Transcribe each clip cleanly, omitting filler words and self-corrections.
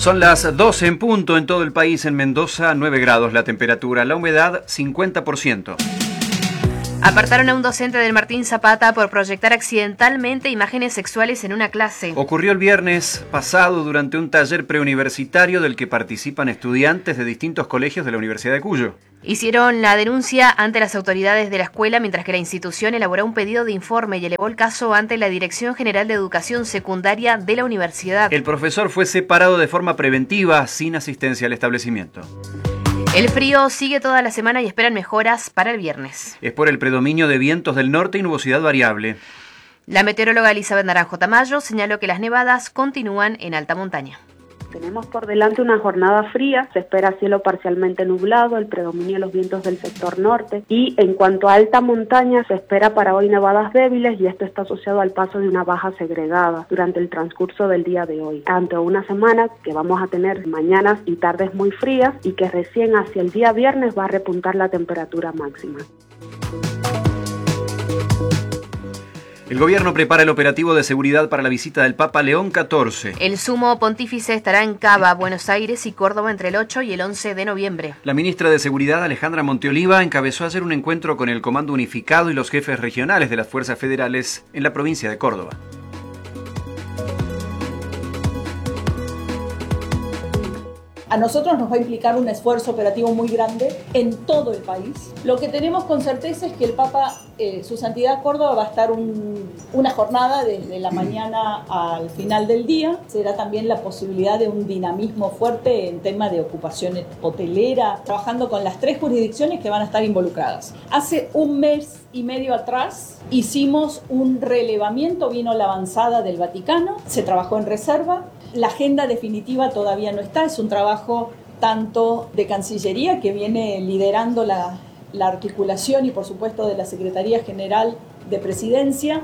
Son las 12 en punto en todo el país. En Mendoza, 9 grados la temperatura. La humedad, 50%. Apartaron a un docente del Martín Zapata por proyectar accidentalmente imágenes sexuales en una clase. Ocurrió el viernes pasado durante un taller preuniversitario del que participan estudiantes de distintos colegios de la Universidad de Cuyo. Hicieron la denuncia ante las autoridades de la escuela, mientras que la institución elaboró un pedido de informe y elevó el caso ante la Dirección General de Educación Secundaria de la universidad. El profesor fue separado de forma preventiva, sin asistencia al establecimiento. El frío sigue toda la semana y esperan mejoras para el viernes. Es por el predominio de vientos del norte y nubosidad variable. La meteoróloga Elizabeth Naranjo Tamayo señaló que las nevadas continúan en alta montaña. Tenemos por delante una jornada fría, se espera cielo parcialmente nublado, el predominio de los vientos del sector norte, y en cuanto a alta montaña se espera para hoy nevadas débiles, y esto está asociado al paso de una baja segregada durante el transcurso del día de hoy. Ante una semana que vamos a tener mañanas y tardes muy frías y que recién hacia el día viernes va a repuntar la temperatura máxima. El gobierno prepara el operativo de seguridad para la visita del Papa León XIV. El sumo pontífice estará en Cava, Buenos Aires y Córdoba entre el 8 y el 11 de noviembre. La ministra de Seguridad, Alejandra Monteoliva, encabezó ayer un encuentro con el Comando Unificado y los jefes regionales de las fuerzas federales en la provincia de Córdoba. A nosotros nos va a implicar un esfuerzo operativo muy grande en todo el país. Lo que tenemos con certeza es que el Papa, su Santidad Córdoba, va a estar una jornada desde la mañana al final del día. Será también la posibilidad de un dinamismo fuerte en tema de ocupación hotelera, trabajando con las 3 jurisdicciones que van a estar involucradas. Hace un mes y medio atrás hicimos un relevamiento, vino la avanzada del Vaticano, se trabajó en reserva. La agenda definitiva todavía no está, es un trabajo tanto de Cancillería, que viene liderando la articulación, y por supuesto de la Secretaría General de Presidencia.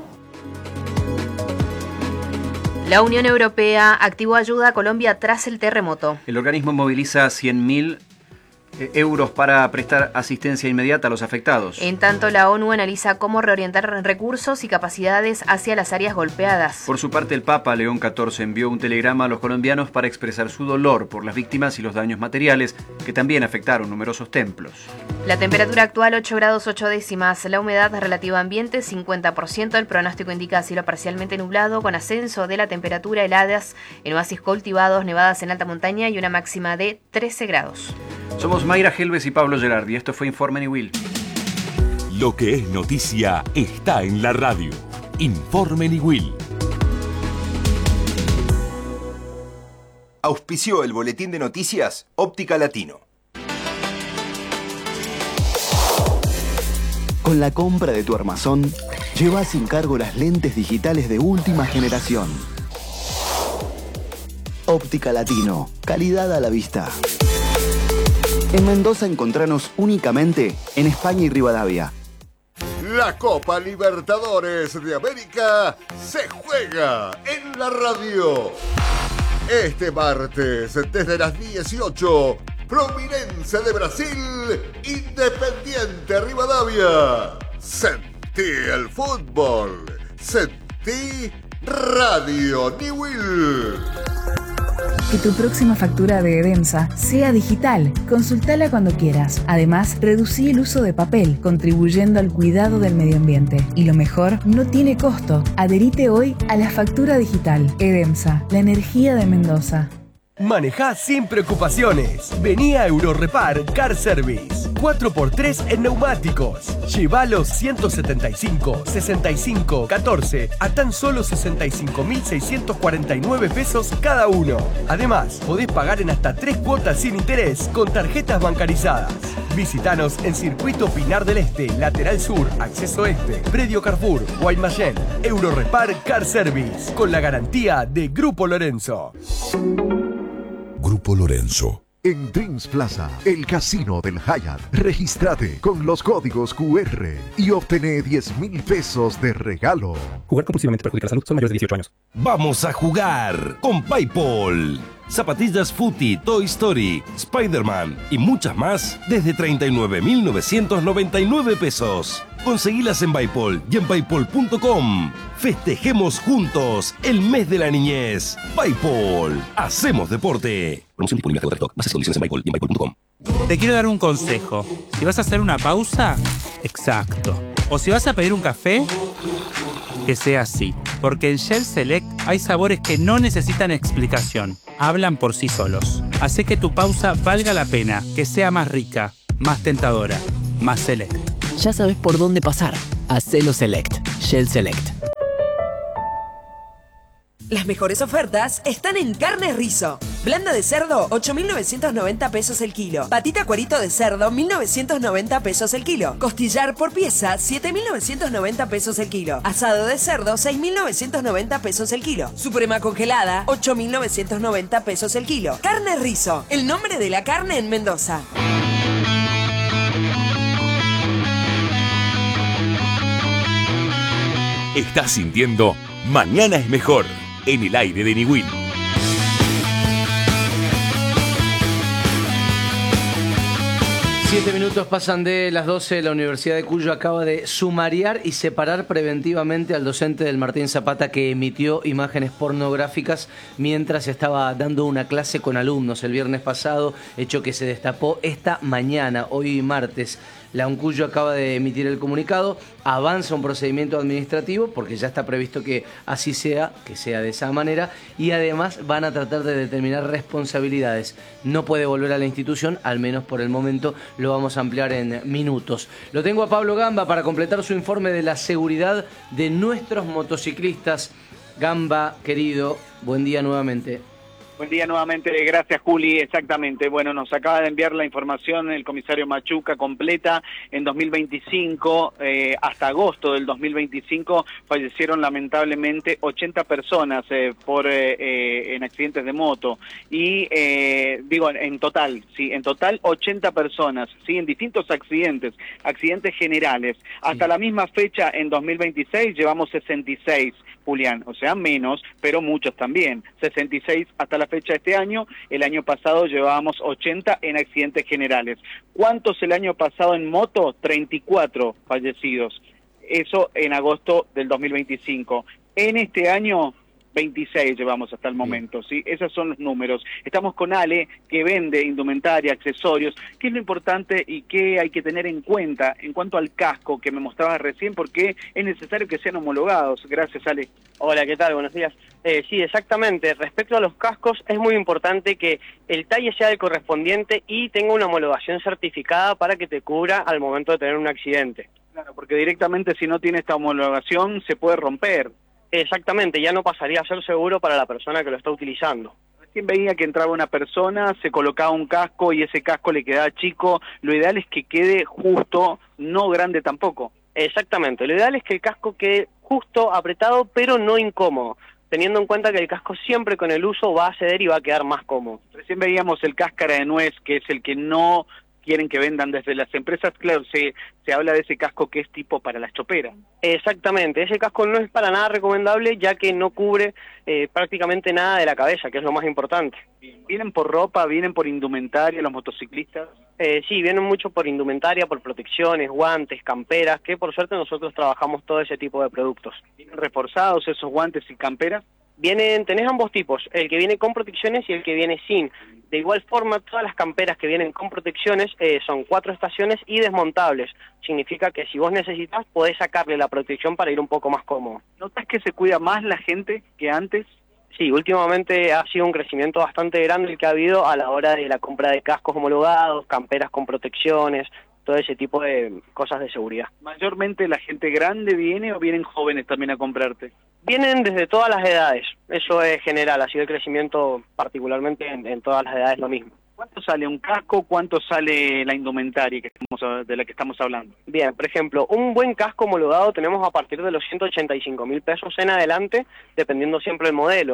La Unión Europea activó ayuda a Colombia tras el terremoto. El organismo moviliza 100.000 euros para prestar asistencia inmediata a los afectados. En tanto, la ONU analiza cómo reorientar recursos y capacidades hacia las áreas golpeadas. Por su parte, el Papa León XIV envió un telegrama a los colombianos para expresar su dolor por las víctimas y los daños materiales que también afectaron numerosos templos. La temperatura actual 8 grados 8 décimas, la humedad relativa ambiente 50%, el pronóstico indica cielo parcialmente nublado con ascenso de la temperatura, heladas en oasis cultivados, nevadas en alta montaña y una máxima de 13 grados. Somos Mayra Helves y Pablo Gerardi. Esto fue Informe Niwil. Lo que es noticia está en la radio. Informe Niwil. Auspició el boletín de noticias Óptica Latino. Con la compra de tu armazón, lleva sin cargo las lentes digitales de última generación. Óptica Latino, calidad a la vista. En Mendoza encontranos únicamente en España y Rivadavia. La Copa Libertadores de América se juega en la radio. Este martes, desde las 18, Fluminense de Brasil, Independiente Rivadavia. Sentí el fútbol. Sentí Radio Niwil. Que tu próxima factura de Edemsa sea digital. Consultala cuando quieras. Además, reducí el uso de papel, contribuyendo al cuidado del medio ambiente. Y lo mejor, no tiene costo. Adherite hoy a la factura digital. Edemsa, la energía de Mendoza. Manejá sin preocupaciones. Vení a Eurorepar Car Service. 4x3 en neumáticos. Lleva los 175, 65, 14 a tan solo 65.649 pesos cada uno. Además, podés pagar en hasta 3 cuotas sin interés con tarjetas bancarizadas. Visítanos en Circuito Pinar del Este, Lateral Sur, Acceso Este, Predio Carrefour, Guaymallén. Eurorepar Car Service, con la garantía de Grupo Lorenzo. Grupo Lorenzo. En Dreams Plaza, el casino del Hyatt. Regístrate con los códigos QR y obtené 10.000 pesos de regalo. Jugar compulsivamente perjudica la salud. Son mayores de 18 años. Vamos a jugar con PayPal. zapatillas Footy, Toy Story, Spider-Man y muchas más desde 39.999 pesos. Conseguilas en Paypal y en paypal.com. Festejemos juntos el mes de la niñez. Paypal, hacemos deporte. Promoción disponible hasta TikTok. Bases y condiciones en Paypal y en paypal.com. Te quiero dar un consejo. Si vas a hacer una pausa, exacto. O si vas a pedir un café, que sea así. Porque en Shell Select hay sabores que no necesitan explicación. Hablan por sí solos. Hace que tu pausa valga la pena, que sea más rica, más tentadora, más select. Ya sabes por dónde pasar. Hacelo Select. Shell Select. Las mejores ofertas están en Carnes Rizo. Blanda de cerdo, 8.990 pesos el kilo. Patita cuerito de cerdo, 1.990 pesos el kilo. Costillar por pieza, 7.990 pesos el kilo. Asado de cerdo, 6.990 pesos el kilo. Suprema congelada, 8.990 pesos el kilo. Carnes Rizo, el nombre de la carne en Mendoza. Estás sintiendo Mañana es Mejor en el aire de Niwil. 7 minutos pasan de las 12. La Universidad de Cuyo acaba de sumariar y separar preventivamente al docente del Martín Zapata que emitió imágenes pornográficas mientras estaba dando una clase con alumnos el viernes pasado, hecho que se destapó esta mañana, hoy martes. La UNCUYO acaba de emitir el comunicado, avanza un procedimiento administrativo porque ya está previsto que así sea, que sea de esa manera, y además van a tratar de determinar responsabilidades. No puede volver a la institución, al menos por el momento. Lo vamos a ampliar en minutos. Lo tengo a Pablo Gamba para completar su informe de la seguridad de nuestros motociclistas. Gamba, querido, buen día nuevamente. Buen día nuevamente, gracias Juli, exactamente. Bueno, nos acaba de enviar la información el comisario Machuca completa. En 2025, hasta agosto del 2025, fallecieron lamentablemente 80 personas en accidentes de moto. Y digo, en total, sí, en total 80 personas, sí, en distintos accidentes generales. Hasta la misma fecha, en 2026, llevamos 66. Julián, o sea, menos, pero muchos también. 66 hasta la fecha de este año. El año pasado llevábamos 80 en accidentes generales. ¿Cuántos el año pasado en moto? 34 fallecidos. Eso en agosto del 2025. En este año, 26 llevamos hasta el momento, ¿sí? Esos son los números. Estamos con Ale, que vende indumentaria, accesorios. ¿Qué es lo importante y qué hay que tener en cuenta en cuanto al casco que me mostrabas recién? Porque es necesario que sean homologados. Gracias, Ale. Hola, ¿qué tal? Buenos días. Sí, exactamente. Respecto a los cascos, es muy importante que el talle sea el correspondiente y tenga una homologación certificada para que te cubra al momento de tener un accidente. Claro, porque directamente si no tiene esta homologación se puede romper. Exactamente, ya no pasaría a ser seguro para la persona que lo está utilizando. Recién veía que entraba una persona, se colocaba un casco y ese casco le quedaba chico. Lo ideal es que quede justo, no grande tampoco. Exactamente, lo ideal es que el casco quede justo, apretado, pero no incómodo, teniendo en cuenta que el casco siempre con el uso va a ceder y va a quedar más cómodo. Recién veíamos el cáscara de nuez, que es el que no quieren que vendan desde las empresas. Claro, se habla de ese casco que es tipo para las choperas. Exactamente, ese casco no es para nada recomendable ya que no cubre prácticamente nada de la cabeza, que es lo más importante. ¿Vienen por ropa, vienen por indumentaria los motociclistas? Sí, vienen mucho por indumentaria, por protecciones, guantes, camperas, que por suerte nosotros trabajamos todo ese tipo de productos. ¿Vienen reforzados esos guantes y camperas? Tenés ambos tipos, el que viene con protecciones y el que viene sin. De igual forma, todas las camperas que vienen con protecciones son 4 estaciones y desmontables. Significa que si vos necesitas, podés sacarle la protección para ir un poco más cómodo. ¿Notas que se cuida más la gente que antes? Sí, últimamente ha sido un crecimiento bastante grande el que ha habido a la hora de la compra de cascos homologados, camperas con protecciones, todo ese tipo de cosas de seguridad. ¿Mayormente la gente grande viene o vienen jóvenes también a comprarte? Vienen desde todas las edades, eso es general, ha sido el crecimiento particularmente en todas las edades lo mismo. ¿Cuánto sale un casco? ¿Cuánto sale la indumentaria de la que estamos hablando? Bien, por ejemplo, un buen casco homologado tenemos a partir de los 185.000 pesos en adelante, dependiendo siempre del modelo.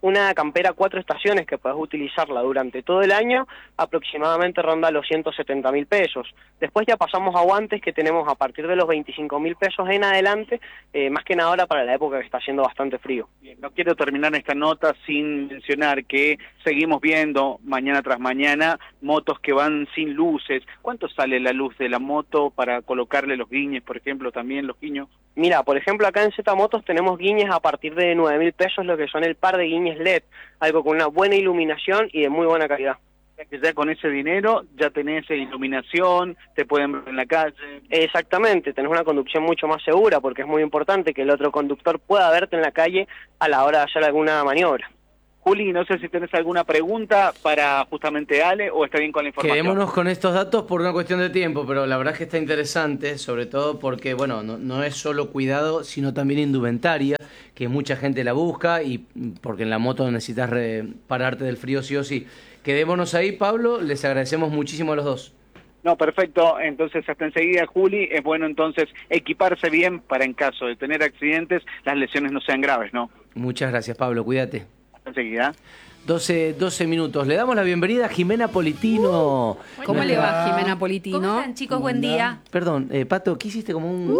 Una campera 4 estaciones que podés utilizarla durante todo el año, aproximadamente ronda los 170.000 pesos. Después ya pasamos a guantes que tenemos a partir de los 25.000 pesos en adelante, más que nada ahora para la época que está haciendo bastante frío. Bien, no quiero terminar esta nota sin mencionar que seguimos viendo mañana tras mañana motos que van sin luces. ¿Cuánto sale la luz de la moto para colocarle los guiñes, por ejemplo, también los guiños? Mira, por ejemplo, acá en Z Motos tenemos guiñes a partir de 9.000 pesos, lo que son el par de guiñes LED, algo con una buena iluminación y de muy buena calidad. Que ya con ese dinero ya tenés iluminación, te pueden ver en la calle. Exactamente, tenés una conducción mucho más segura, porque es muy importante que el otro conductor pueda verte en la calle a la hora de hacer alguna maniobra. Juli, no sé si tenés alguna pregunta para justamente Ale o está bien con la información. Quedémonos con estos datos por una cuestión de tiempo, pero la verdad es que está interesante, sobre todo porque, bueno, no es solo cuidado, sino también indumentaria, que mucha gente la busca y porque en la moto necesitas pararte del frío sí o sí. Quedémonos ahí, Pablo, les agradecemos muchísimo a los dos. No, perfecto, entonces hasta enseguida, Juli. Es bueno entonces equiparse bien para en caso de tener accidentes, las lesiones no sean graves, ¿no? Muchas gracias, Pablo, cuídate. Enseguida. 12 minutos. Le damos la bienvenida a Jimena Politino. ¿Cómo le va, Jimena Politino? ¿Cómo están, chicos? Buen día. Perdón, Pato, ¿qué hiciste como un...?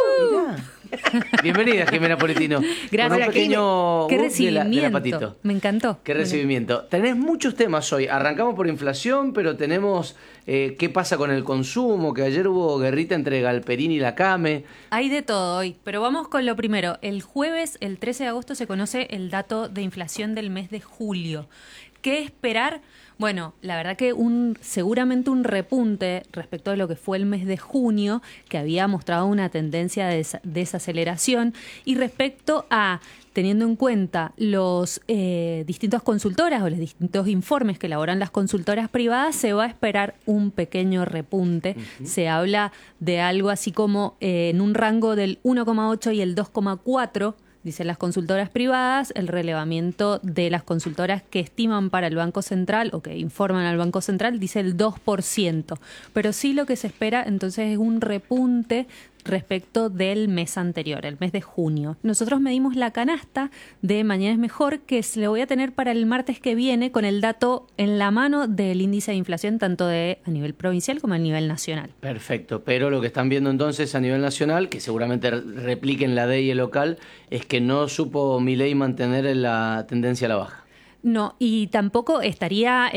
Bienvenida, Jimena Politino. Gracias. Con un pequeño qué recibimiento. de la Patito. Me encantó. Qué recibimiento. Tenés muchos temas hoy. Arrancamos por inflación, pero tenemos qué pasa con el consumo, que ayer hubo guerrita entre Galperín y la CAME. Hay de todo hoy, pero vamos con lo primero. El jueves, el 13 de agosto, se conoce el dato de inflación del mes de julio. ¿Qué esperar? Bueno, la verdad que seguramente un repunte respecto a lo que fue el mes de junio, que había mostrado una tendencia de desaceleración, y respecto a, teniendo en cuenta los distintas consultoras o los distintos informes que elaboran las consultoras privadas, se va a esperar un pequeño repunte. Se habla de algo así como en un rango del 1,8 y el 2,4%. Dicen las consultoras privadas, el relevamiento de las consultoras que estiman para el Banco Central o que informan al Banco Central dice el 2%. Pero sí lo que se espera entonces es un repunte respecto del mes anterior, el mes de junio. Nosotros medimos la canasta de Mañana es Mejor, que se lo voy a tener para el martes que viene con el dato en la mano del índice de inflación tanto a nivel provincial como a nivel nacional. Perfecto, pero lo que están viendo entonces a nivel nacional, que seguramente repliquen la DEI local, es que no supo Milei mantener la tendencia a la baja. No, y tampoco estaría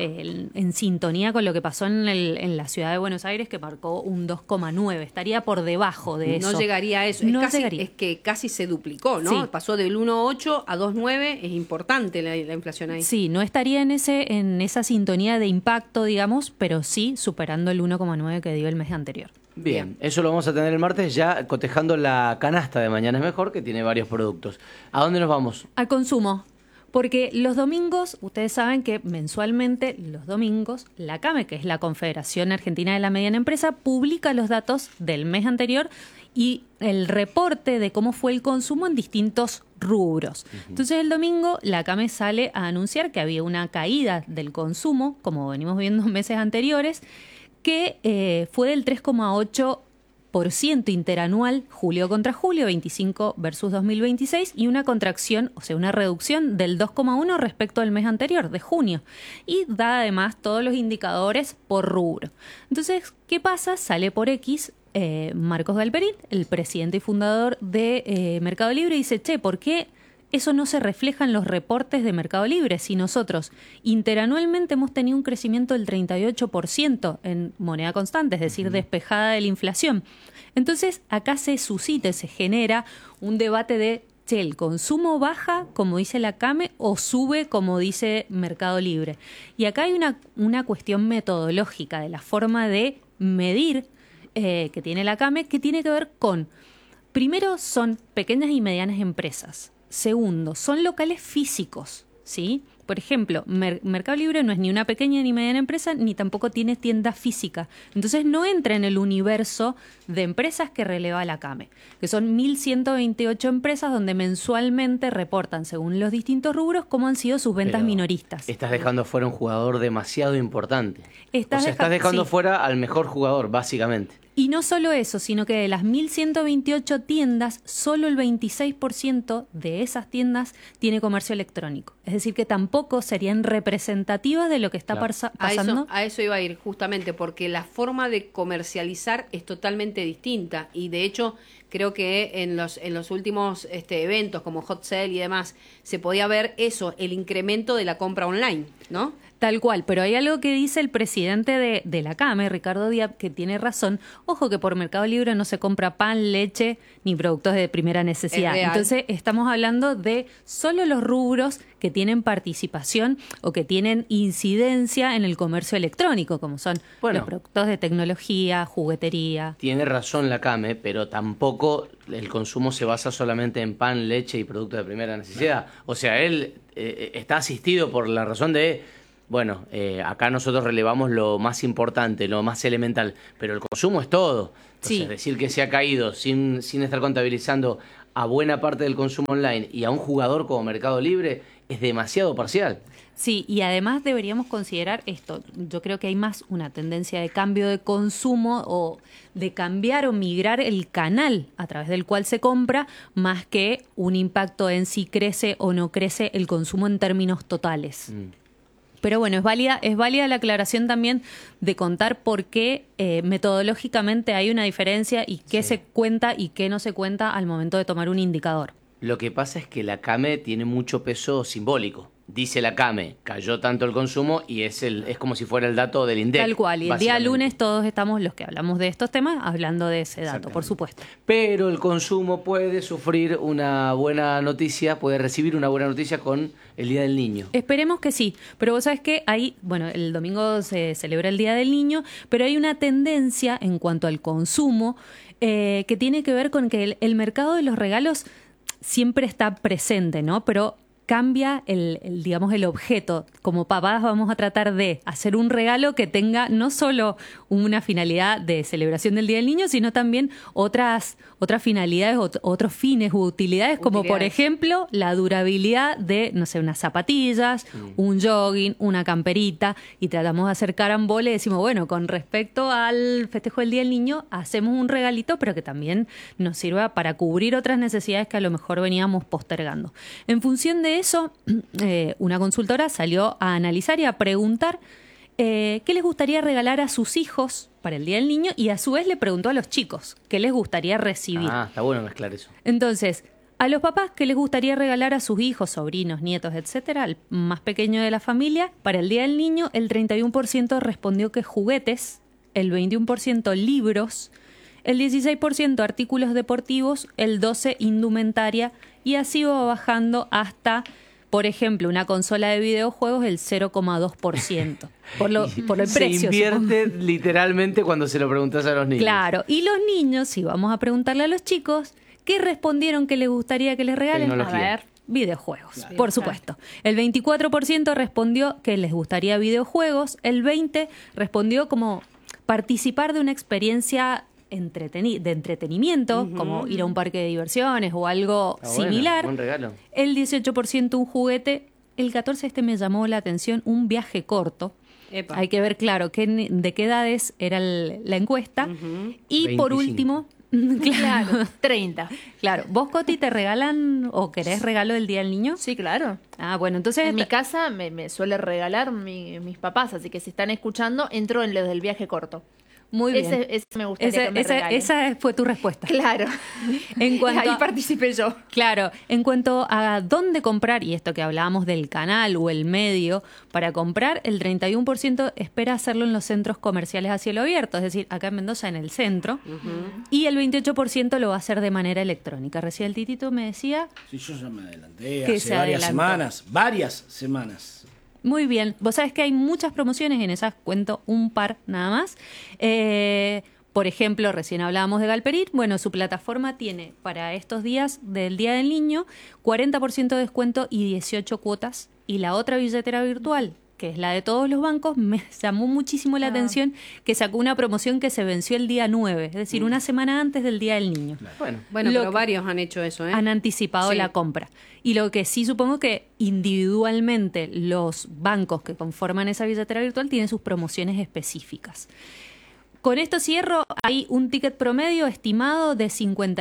en sintonía con lo que pasó en la ciudad de Buenos Aires, que marcó un 2,9. Estaría por debajo de eso. No llegaría a eso. Es que casi se duplicó, ¿no? Sí. Pasó del 1,8 a 2,9. Es importante la inflación ahí. Sí, no estaría en esa sintonía de impacto, digamos, pero sí superando el 1,9 que dio el mes anterior. Bien, eso lo vamos a tener el martes ya cotejando la canasta de Mañana es Mejor, que tiene varios productos. ¿A dónde nos vamos? Al consumo. Porque los domingos, ustedes saben que mensualmente los domingos, la CAME, que es la Confederación Argentina de la Mediana Empresa, publica los datos del mes anterior y el reporte de cómo fue el consumo en distintos rubros. Entonces el domingo la CAME sale a anunciar que había una caída del consumo, como venimos viendo en meses anteriores, que fue del 3,8% interanual, julio contra julio, 25 versus 2026, y una contracción, o sea, una reducción del 2,1 respecto al mes anterior, de junio. Y da además todos los indicadores por rubro. Entonces, ¿qué pasa? Sale por X Marcos Galperín, el presidente y fundador de Mercado Libre, y dice, che, ¿por qué eso no se refleja en los reportes de Mercado Libre? Si nosotros interanualmente hemos tenido un crecimiento del 38% en moneda constante, es decir, despejada de la inflación. Entonces, acá se suscita, se genera un debate de, che, ¿el consumo baja, como dice la CAME, o sube, como dice Mercado Libre? Y acá hay una cuestión metodológica de la forma de medir que tiene la CAME, que tiene que ver con, primero, son pequeñas y medianas empresas. Segundo, son locales físicos, ¿sí? Por ejemplo, Mercado Libre no es ni una pequeña ni mediana empresa, ni tampoco tiene tienda física. Entonces no entra en el universo de empresas que releva la CAME, que son 1.128 empresas donde mensualmente reportan, según los distintos rubros, cómo han sido sus ventas minoristas. Estás dejando fuera un jugador demasiado importante. Estás dejando fuera al mejor jugador, básicamente. Y no solo eso, sino que de las 1.128 tiendas, solo el 26% de esas tiendas tiene comercio electrónico. Es decir, que tampoco serían representativas de lo que está pasando. A eso iba a ir, justamente, porque la forma de comercializar es totalmente distinta. Y de hecho, creo que en los últimos eventos como Hot Sale y demás, se podía ver eso, el incremento de la compra online, ¿no? Tal cual, pero hay algo que dice el presidente de la CAME, Ricardo Díaz, que tiene razón. Ojo que por Mercado Libre no se compra pan, leche ni productos de primera necesidad. Entonces estamos hablando de solo los rubros que tienen participación o que tienen incidencia en el comercio electrónico, como son los productos de tecnología, juguetería. Tiene razón la CAME, pero tampoco el consumo se basa solamente en pan, leche y productos de primera necesidad. O sea, él está asistido por la razón de... Bueno, acá nosotros relevamos lo más importante, lo más elemental, pero el consumo es todo. Entonces, decir que se ha caído sin estar contabilizando a buena parte del consumo online y a un jugador como Mercado Libre es demasiado parcial. Sí, y además deberíamos considerar esto. Yo creo que hay más una tendencia de cambio de consumo o de cambiar o migrar el canal a través del cual se compra, más que un impacto en si crece o no crece el consumo en términos totales. Pero bueno, es válida la aclaración también de contar por qué metodológicamente hay una diferencia y qué se cuenta y qué no se cuenta al momento de tomar un indicador. Lo que pasa es que la CAME tiene mucho peso simbólico. Dice la CAME, cayó tanto el consumo y es como si fuera el dato del INDEC. Tal cual, y el día lunes todos estamos, los que hablamos de estos temas, hablando de ese dato, por supuesto. Pero el consumo puede sufrir una buena noticia, puede recibir una buena noticia con el Día del Niño. Esperemos que sí, pero vos sabés que ahí, bueno, el domingo se celebra el Día del Niño, pero hay una tendencia en cuanto al consumo que tiene que ver con que el mercado de los regalos siempre está presente, ¿no? Pero cambia digamos, el objeto. Como papás vamos a tratar de hacer un regalo que tenga no solo una finalidad de celebración del Día del Niño, sino también otras finalidades, otros fines u utilidades, como por ejemplo la durabilidad de, no sé, unas zapatillas, un jogging, una camperita, y tratamos de hacer carambola y decimos, bueno, con respecto al festejo del Día del Niño, hacemos un regalito, pero que también nos sirva para cubrir otras necesidades que a lo mejor veníamos postergando. En función de eso, una consultora salió a analizar y a preguntar qué les gustaría regalar a sus hijos para el Día del Niño, y a su vez le preguntó a los chicos qué les gustaría recibir. Está bueno mezclar eso. Entonces, a los papás, ¿qué les gustaría regalar a sus hijos, sobrinos, nietos, etcétera? Al más pequeño de la familia, para el Día del Niño, el 31% respondió que juguetes, el 21% libros, el 16% artículos deportivos, el 12% indumentaria, y así va bajando hasta, por ejemplo, una consola de videojuegos, el 0,2%. Por el precio. Se invierte literalmente cuando se lo preguntas a los niños. Claro, y los niños, si vamos a preguntarle a los chicos, ¿qué respondieron que les gustaría que les regalen? Tecnología. A ver, videojuegos, por supuesto. El 24% respondió que les gustaría videojuegos, el 20% respondió como participar de una experiencia de entretenimiento, como ir a un parque de diversiones o algo similar. Buen regalo. El 18% un juguete, el 14% me llamó la atención, un viaje corto. Epa. Hay que ver, claro, de qué edades era la encuesta. Y 25. Por último, claro, 30. Claro, ¿vos, Coti, te regalan o querés regalo del Día del Niño? Sí, claro. Ah, bueno, entonces... En mi casa me suele regalar mis papás, así que si están escuchando, entro en lo del viaje corto. Muy bien. Ese me gustaría que me regalen. Esa fue tu respuesta. Claro. Ahí participé yo. Claro. En cuanto a dónde comprar, y esto que hablábamos del canal o el medio, para comprar, el 31% espera hacerlo en los centros comerciales a cielo abierto, es decir, acá en Mendoza, en el centro, y el 28% lo va a hacer de manera electrónica. Recién el Titito me decía... Sí, yo ya me adelanté hace varias semanas. Muy bien. Vos sabés que hay muchas promociones, en esas cuento un par nada más. Por ejemplo, recién hablábamos de Galperit. Bueno, su plataforma tiene para estos días del Día del Niño 40% de descuento y 18 cuotas. Y la otra billetera virtual, que es la de todos los bancos, me llamó muchísimo la atención, que sacó una promoción que se venció el día 9, es decir, una semana antes del Día del Niño. Bueno, pero varios han hecho eso, ¿eh? Han anticipado la compra. Y lo que sí supongo que individualmente los bancos que conforman esa billetera virtual tienen sus promociones específicas. Con esto cierro, hay un ticket promedio estimado de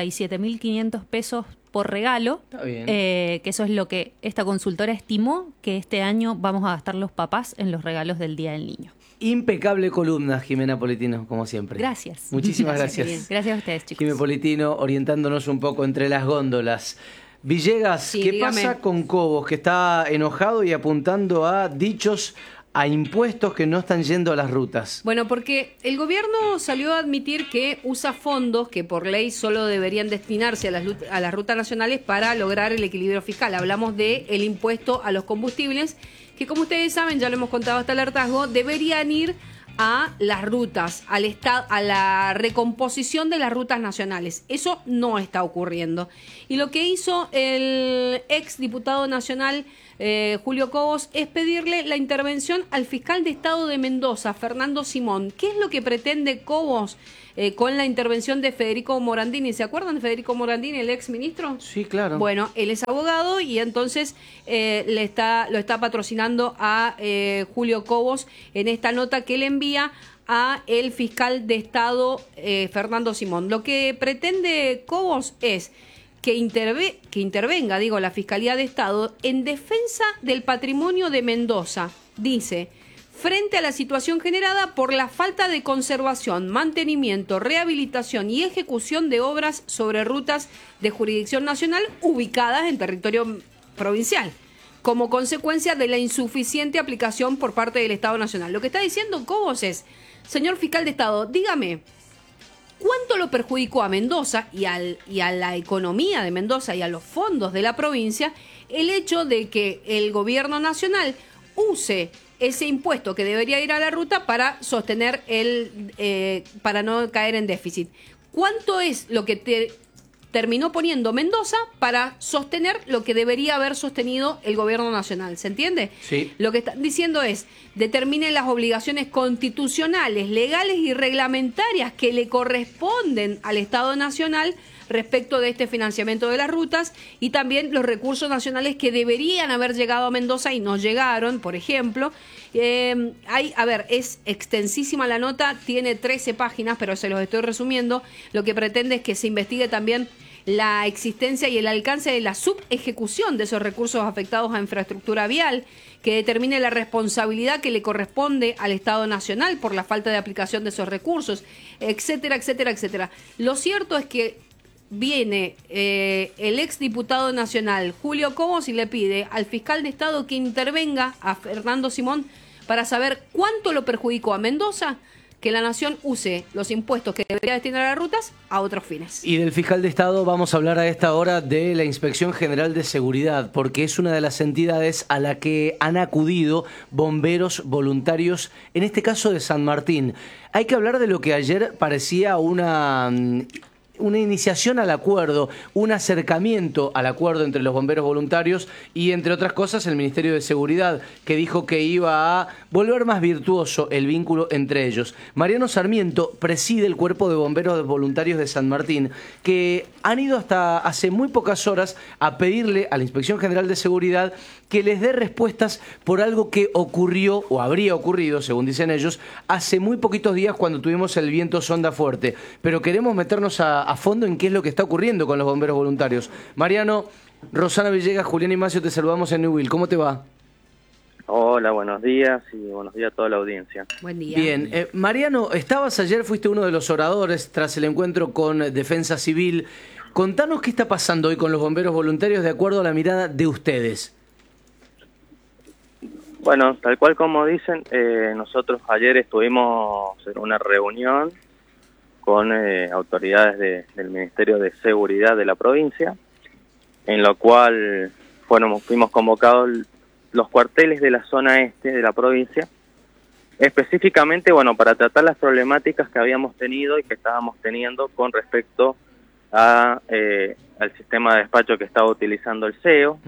57.500 pesos por regalo, que eso es lo que esta consultora estimó que este año vamos a gastar los papás en los regalos del Día del Niño. Impecable columna, Jimena Politino, como siempre. Gracias. Muchísimas gracias. Gracias a ustedes, chicos. Jimena Politino, orientándonos un poco entre las góndolas. Villegas, Sí, ¿qué dígame. pasa con Cobos, que está enojado y apuntando a dichos, a impuestos que no están yendo a las rutas? Bueno, porque el gobierno salió a admitir que usa fondos que por ley solo deberían destinarse a las rutas nacionales para lograr el equilibrio fiscal. Hablamos de el impuesto a los combustibles, que como ustedes saben, ya lo hemos contado hasta el hartazgo, deberían ir a las rutas, al estado, a la recomposición de las rutas nacionales. Eso no está ocurriendo. Y lo que hizo el ex diputado nacional Julio Cobos es pedirle la intervención al fiscal de Estado de Mendoza, Fernando Simón. ¿Qué es lo que pretende Cobos con la intervención de Federico Morandini? ¿Se acuerdan de Federico Morandini, el ex ministro? Sí, claro. Bueno, él es abogado y entonces lo está patrocinando a Julio Cobos en esta nota que él envía a el fiscal de Estado Fernando Simón. Lo que pretende Cobos es que intervenga, la Fiscalía de Estado en defensa del patrimonio de Mendoza. Dice, frente a la situación generada por la falta de conservación, mantenimiento, rehabilitación y ejecución de obras sobre rutas de jurisdicción nacional ubicadas en territorio provincial, como consecuencia de la insuficiente aplicación por parte del Estado Nacional. Lo que está diciendo Cobos es, señor fiscal de Estado, dígame, ¿cuánto lo perjudicó a Mendoza y a la economía de Mendoza y a los fondos de la provincia el hecho de que el gobierno nacional use ese impuesto que debería ir a la ruta para sostener para no caer en déficit? ¿Cuánto es lo que terminó poniendo Mendoza para sostener lo que debería haber sostenido el gobierno nacional? ¿Se entiende? Sí. Lo que están diciendo es, determine las obligaciones constitucionales, legales y reglamentarias que le corresponden al Estado Nacional respecto de este financiamiento de las rutas y también los recursos nacionales que deberían haber llegado a Mendoza y no llegaron, por ejemplo. Es extensísima la nota, tiene 13 páginas, pero se los estoy resumiendo. Lo que pretende es que se investigue también la existencia y el alcance de la subejecución de esos recursos afectados a infraestructura vial, que determine la responsabilidad que le corresponde al Estado Nacional por la falta de aplicación de esos recursos, etcétera, etcétera, etcétera. Lo cierto es que viene el exdiputado nacional Julio Cobos y le pide al fiscal de Estado que intervenga a Fernando Simón para saber cuánto lo perjudicó a Mendoza que la nación use los impuestos que debería destinar a las rutas a otros fines. Y del fiscal de Estado vamos a hablar a esta hora de la Inspección General de Seguridad, porque es una de las entidades a la que han acudido bomberos voluntarios, en este caso de San Martín. Hay que hablar de lo que ayer parecía una iniciación al acuerdo, un acercamiento al acuerdo entre los bomberos voluntarios y, entre otras cosas, el Ministerio de Seguridad, que dijo que iba a volver más virtuoso el vínculo entre ellos. Mariano Sarmiento preside el Cuerpo de Bomberos Voluntarios de San Martín, que han ido hasta hace muy pocas horas a pedirle a la Inspección General de Seguridad que les dé respuestas por algo que ocurrió, o habría ocurrido, según dicen ellos, hace muy poquitos días cuando tuvimos el viento sonda fuerte. Pero queremos meternos a fondo en qué es lo que está ocurriendo con los bomberos voluntarios. Mariano, Rosana Villegas, Julián Imacio, te saludamos en Newville. ¿Cómo te va? Hola, buenos días y buenos días a toda la audiencia. Buen día. Bien, Mariano, estabas ayer, fuiste uno de los oradores tras el encuentro con Defensa Civil. Contanos qué está pasando hoy con los bomberos voluntarios de acuerdo a la mirada de ustedes. Bueno, tal cual como dicen, nosotros ayer estuvimos en una reunión con autoridades del Ministerio de Seguridad de la provincia, en lo cual fuimos convocados los cuarteles de la zona este de la provincia, específicamente, para tratar las problemáticas que habíamos tenido y que estábamos teniendo con respecto al sistema de despacho que estaba utilizando el CEO,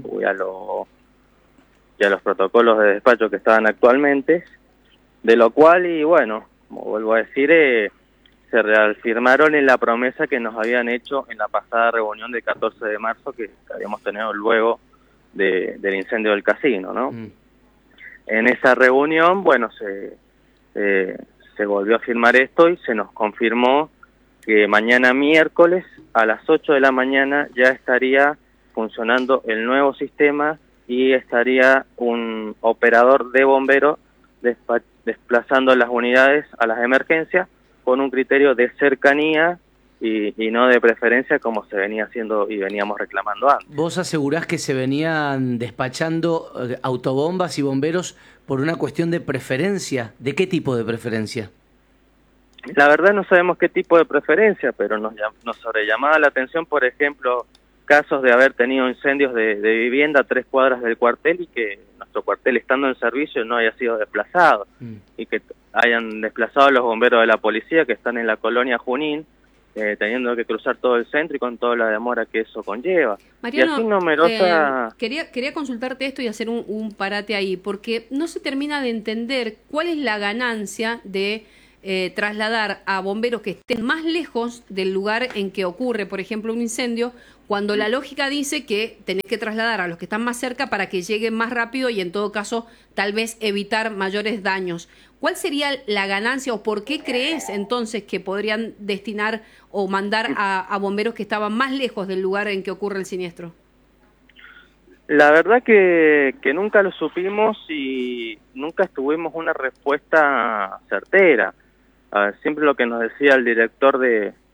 y a los protocolos de despacho que estaban actualmente, de lo cual, y como vuelvo a decir, se reafirmaron en la promesa que nos habían hecho en la pasada reunión del 14 de marzo que habíamos tenido luego del incendio del casino, ¿no? En esa reunión, se volvió a firmar esto y se nos confirmó que mañana miércoles a las 8 de la mañana ya estaría funcionando el nuevo sistema y estaría un operador de bomberos desplazando las unidades a las emergencias con un criterio de cercanía y no de preferencia como se venía haciendo y veníamos reclamando antes. ¿Vos asegurás que se venían despachando autobombas y bomberos por una cuestión de preferencia? ¿De qué tipo de preferencia? La verdad no sabemos qué tipo de preferencia, pero nos sobrellamaba la atención, por ejemplo, casos de haber tenido incendios de vivienda a 3 cuadras del cuartel y que nuestro cuartel, estando en servicio, no haya sido desplazado y que hayan desplazado a los bomberos de la policía que están en la colonia Junín, teniendo que cruzar todo el centro y con toda la demora que eso conlleva. Mariano, y así numerosa... quería consultarte esto y hacer un parate ahí, porque no se termina de entender cuál es la ganancia de trasladar a bomberos que estén más lejos del lugar en que ocurre, por ejemplo, un incendio, cuando la lógica dice que tenés que trasladar a los que están más cerca para que lleguen más rápido y en todo caso tal vez evitar mayores daños. ¿Cuál sería la ganancia o por qué crees entonces que podrían destinar o mandar a bomberos que estaban más lejos del lugar en que ocurre el siniestro? La verdad que nunca lo supimos y nunca tuvimos una respuesta certera. Siempre lo que nos decía el director de